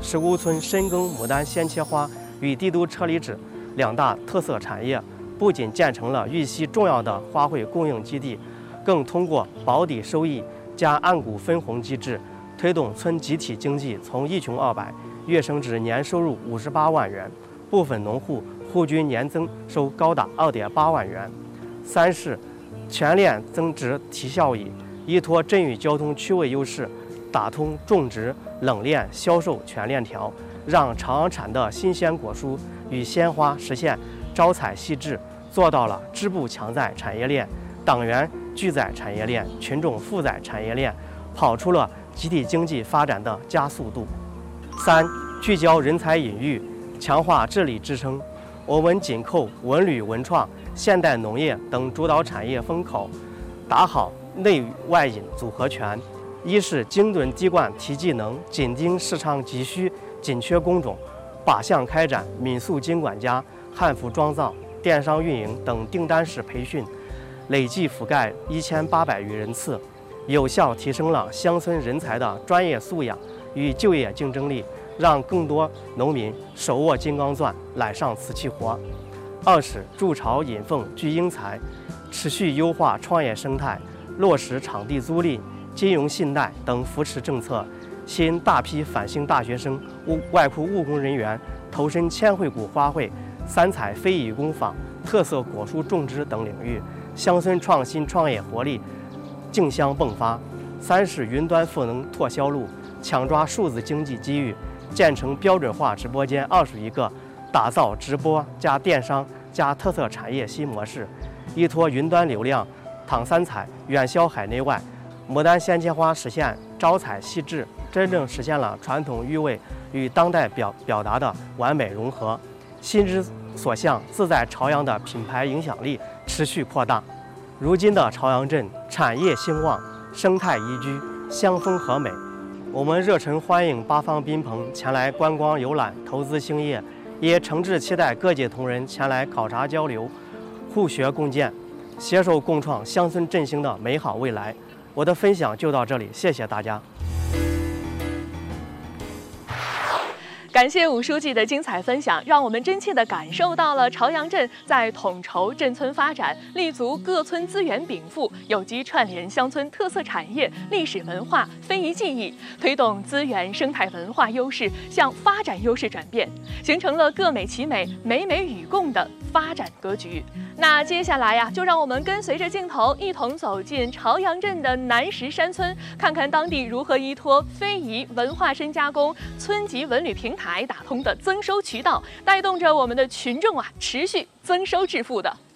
石沟村深耕牡丹鲜切花与帝都车厘子2大特色产业，不仅建成了玉溪重要的花卉供应基地，更通过保底收益加按股分红机制，推动村集体经济从一穷二白跃升至年收入58万元，部分农户户均年增收高达2.8万元。3是全链增值提效益，依托镇域交通区位优势，打通种植、冷链、销售全链条，让朝阳产的新鲜果蔬与鲜花实现招采细致，做到了支部强在产业链，党员聚在产业链，群众富在产业链，跑出了集体经济发展的加速度。3、聚焦人才引育，强化治理支撑。我们紧扣文旅文创、现代农业等主导产业风口，打好内外引组合拳。一是精准滴灌提技能，紧盯市场急需紧缺工种，靶向开展民宿经管家、汉服装造、电商运营等订单式培训，累计覆盖1800余人次，有效提升了乡村人才的专业素养与就业竞争力，让更多农民手握金刚钻，揽上瓷器活。2是筑巢引凤聚英才，持续优化创业生态，落实场地租赁、金融信贷等扶持政策，吸引大批返乡大学生、外库务工人员投身千惠谷花卉、三彩非遗工坊、特色果蔬种植等领域，乡村创新创业活力竞相迸发。3是云端赋能拓销路，抢抓数字经济机遇，建成标准化直播间21个，打造直播加电商加特色产业新模式，依托云端流量，躺三彩远销海内外。牡丹鲜切花实现招采细致，真正实现了传统韵味与当代表达的完美融合。心之所向，自在朝阳的品牌影响力持续扩大。如今的朝阳镇产业兴旺，生态宜居，乡风和美。我们热忱欢迎八方宾朋前来观光游览、投资兴业，也诚挚期待各界同仁前来考察交流，互学共建，携手共创乡村振兴的美好未来。我的分享就到这里，谢谢大家。 感谢武书记的精彩分享，让我们真切地感受到了朝阳镇在统筹镇村发展、立足各村资源禀赋、有机串联乡村特色产业、历史文化、非遗技艺，推动资源生态文化优势向发展优势转变，形成了各美其美、美美与共的发展格局。那接下来呀，就让我们跟随着镜头一同走进朝阳镇的南石山村，看看当地如何依托非遗文化深加工、村级文旅平台打通的增收渠道，带动着我们的群众持续增收致富的。